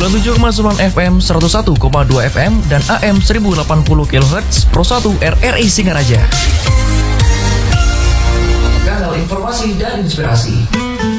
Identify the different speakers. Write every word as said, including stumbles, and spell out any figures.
Speaker 1: sembilan puluh tujuh koma sembilan F M, seratus satu koma dua F M, dan A M seribu delapan puluh kilohertz Pro satu R R I Singaraja. Kanal informasi dan inspirasi.